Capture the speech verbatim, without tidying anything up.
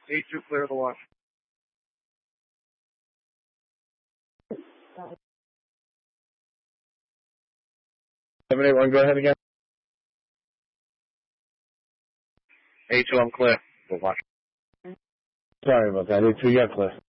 eight two, clear the watch. seven eight one, go ahead again. eight two, I'm clear. The watch. Sorry about that. eight two, yeah, clear.